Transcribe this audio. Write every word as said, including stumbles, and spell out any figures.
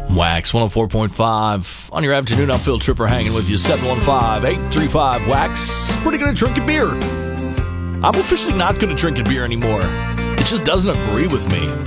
Wax one oh four point five on your afternoon. I'm Phil Tripper hanging with you. seven one five, eight three five, wax. Pretty good at drinking beer. I'm officially not good at drinking beer anymore. It just doesn't agree with me.